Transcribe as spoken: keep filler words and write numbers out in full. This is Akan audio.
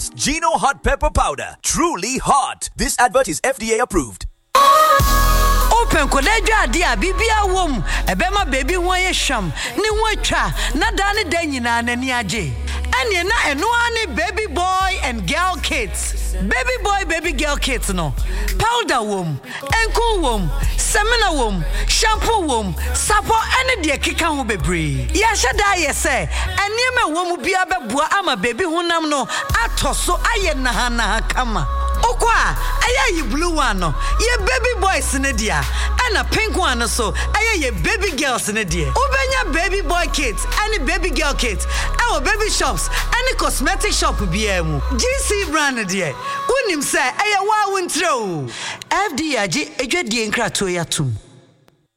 Introduce Gino Hot Pepper Powder. Truly hot. This advert is F D A approved. Open koleja dia bibia wom ebema baby won ye hwam ni wotwa na da ne da nyina na ni age ene na eno ani baby boy and girl kits baby boy baby girl kits no powder wom enku wom semina wom shampoo wom sapo ene de keka ho bebre ya hyeda ye se ene ma wom bia beboa ama baby honam no atoso aye na ha na kama okwa aya yi blue one no ye baby boys ne dia ana pink one so aya ye baby girls ne dia ubenya baby boy kits and baby girl kits our baby shops and cosmetic shop bia mu G C brand dia unim say aya wa wontre o F D A age edwadie nkrato yatum